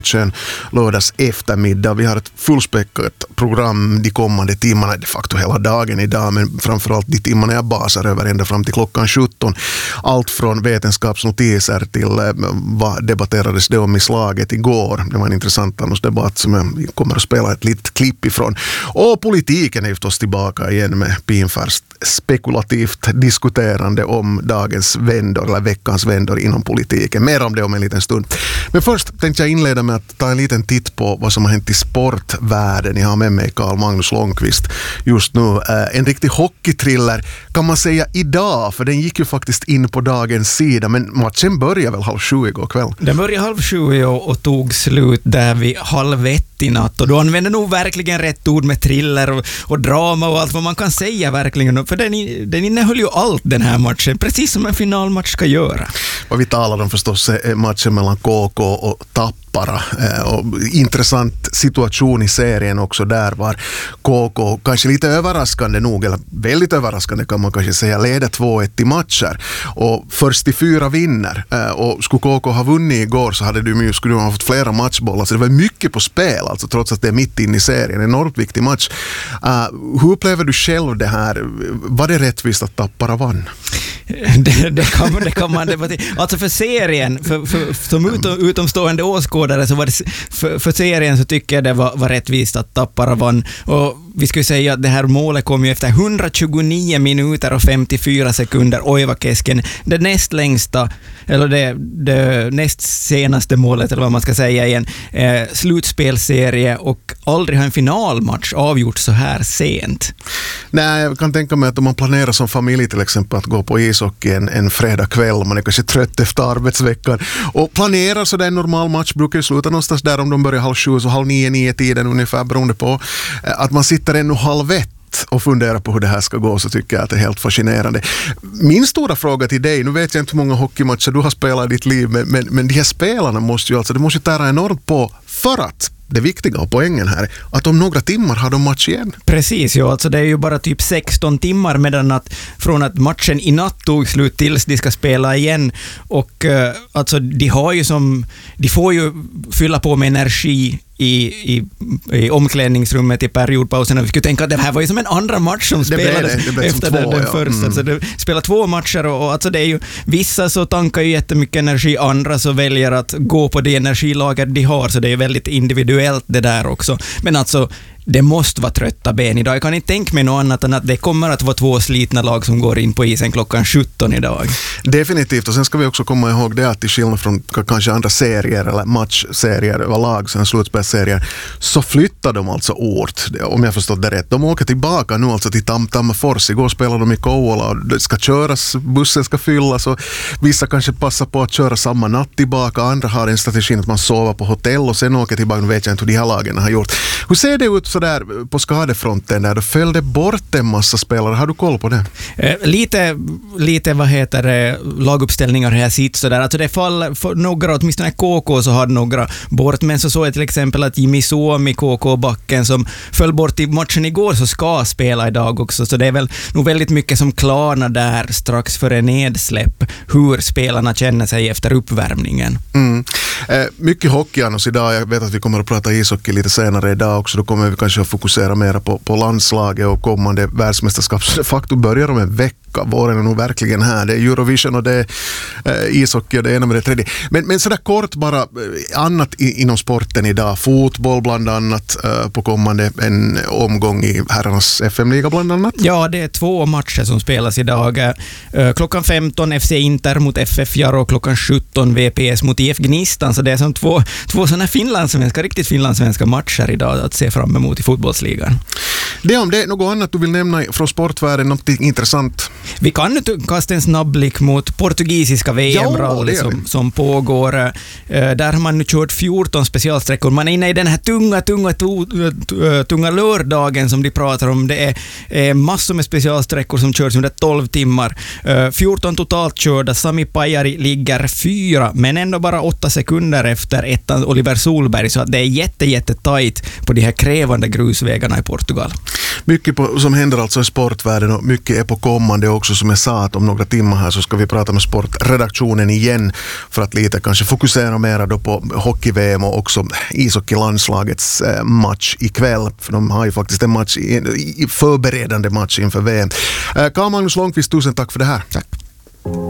lördags eftermiddag. Vi har ett fullspäckat program de kommande timmarna, de facto hela dagen idag, men framförallt de timmarna jag basar över ända fram till klockan 17. Allt från vetenskapsnotiser till vad debatterades det om i slaget igår. Det var en intressant annonsdebatt som jag kommer att spela ett litet klipp ifrån. Och politiken är förstås tillbaka igen med pinfärskt spekulativt diskuterande om dagens vändor eller veckans vändor inom politiken. Mer om det om en liten stund. Men först tänkte jag inleda med att ta en liten titt på vad som har hänt i sportvärlden. Jag har med mig Carl Magnus Långqvist just nu. En riktig hockeythriller kan man säga idag, för den gick ju faktiskt in på dagens sida, men matchen började väl 7:30 igår kväll? Den började 7:30 och tog slut där vid 12:30 i natt, och då använder nog verkligen rätt ord med thriller och drama och allt vad man kan säga verkligen, för den innehöll ju allt den här matchen, precis som en finalmatch ska göra. Vad vi talar om förstås är matchen mellan KK och Tappara, och intressant situation i serien också där, var KK kanske lite överraskande nog, eller väldigt överraskande kan man kanske säga, leder 2-1 i matcher och först i 4 vinner, och skulle KK ha vunnit igår så skulle du ha fått flera matchbollar, så det var mycket på spel, alltså trots att det är mitt in i serien, en enormt viktig match. Hur upplever du själv det här? Var det rättvist att Tappara vann? Det kan man debattera. Alltså för serien, som utomstående åskådare, så var det, för serien så tycker jag det var rättvist att Tappara vann. Och vi skulle säga att det här målet kom ju efter 129 minuter och 54 sekunder. Oj vad kesken. Det näst längsta, eller det näst senaste målet, eller vad man ska säga, i en slutspelserie, och aldrig har en finalmatch avgjort så här sent. Nej, jag kan tänka mig att om man planerar som familj till exempel att gå på ishockey en fredag kväll, man är kanske trött efter arbetsveckan och planerar så där en normal match brukar ju sluta någonstans där, om de börjar 7:30 så 8:30 tiden ungefär, beroende på att man sitter ännu 12:30 och funderar på hur det här ska gå, så tycker jag att det är helt fascinerande. Min stora fråga till dig, nu vet jag inte hur många hockeymatcher du har spelat i ditt liv, men de här spelarna måste ju tära enormt på, för att det viktiga och poängen här, att om några timmar har de match igen. Precis, ja. Alltså det är ju bara typ 16 timmar från att matchen i natt tog slut tills de ska spela igen. Och alltså de får ju fylla på med energi i omklädningsrummet i periodpausen. Vi skulle tänka att det här var ju som en andra match som spelades efter den första. Alltså det spelar 2 matcher, och alltså det är ju, vissa så tankar ju jättemycket energi, andra så väljer att gå på det energilager de har, så det är väldigt individuellt det där också. Men alltså det måste vara trötta ben idag. Jag kan inte tänka mig något annat än att det kommer att vara 2 slitna lag som går in på isen klockan 17 idag. Definitivt, och sen ska vi också komma ihåg det att till skillnad från kanske andra serier eller matchserier överlag, sen slutspelsserier, så flyttar de alltså ort, om jag förstått det rätt. De åker tillbaka nu alltså till Tammerfors. Igår spelar de i Kouvola och det ska köras, bussen ska fyllas, och vissa kanske passar på att köra samma natt tillbaka, andra har en strategi att man sover på hotell och sen åker tillbaka. Nu vet jag inte hur de här lagen har gjort. Hur ser det ut så där på skadefronten där? Då följde bort en massa spelare. Har du koll på det? Lite laguppställningar här sitt så där. Alltså det fall för några, åtminstone KK så hade några bort, men så såg jag till exempel att Jimmy Suomi, KK-backen, som föll bort i matchen igår, så ska spela idag också. Så det är väl nog väldigt mycket som klarnar där strax före nedsläpp, hur spelarna känner sig efter uppvärmningen. Mycket hockey annars idag. Jag vet att vi kommer att prata ishockey lite senare idag också. Då kommer vi kanske att fokusera mer på landslaget och kommande världsmästerskap. Så de facto börjar om en vecka. Våren är nog verkligen här. Det är Eurovision och det är ishockey och det ena med det tredje. Men sådär kort bara, annat inom sporten idag. Fotboll bland annat på kommande en omgång i herrarnas FM-liga bland annat. Ja, det är 2 matcher som spelas idag. Klockan 15 FC Inter mot FF Jaro, klockan 17 VPS mot IF Gnistan. Så det är som två sådana riktigt finlandssvenska matcher idag att se fram emot i fotbollsligan. Det om det, något annat du vill nämna från sportvärlden, något intressant? Vi kan nu kasta en snabb blick mot portugisiska VM-rally som pågår. Där har man nu kört 14 specialsträckor. Man är inne i den här tunga lördagen som de pratar om. Det är massor med specialsträckor som körs under 12 timmar. 14 totalt körda. Sami Pajari ligger 4, men ändå bara 8 sekunder efter ettan Oliver Solberg. Så att det är jättetajt på de här krävande grusvägarna i Portugal. Mycket som händer alltså i sportvärlden, och mycket är på kommande också som jag sa att om några timmar här så ska vi prata med sportredaktionen igen för att lite kanske fokusera mer då på hockey-VM och också ishockeylandslagets match ikväll. För de har ju faktiskt en match, förberedande match inför VM. Carl Magnus Långqvist, tusen tack för det här. Tack.